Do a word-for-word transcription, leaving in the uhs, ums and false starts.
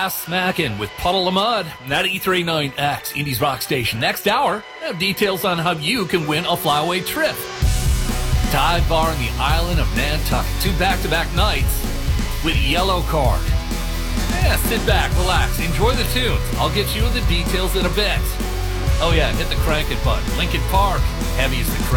ass smacking with Puddle of Mud. That E thirty-nine X Indies Rock Station. Next hour, I have details on how you can win a flyaway trip. Dive bar on the island of Nantucket. Two back-to-back nights with Yellow Card. Yeah, sit back, relax, enjoy the tunes. I'll get you the details in a bit. Oh yeah, hit the crank it button. Lincoln Park, heavy as the crank.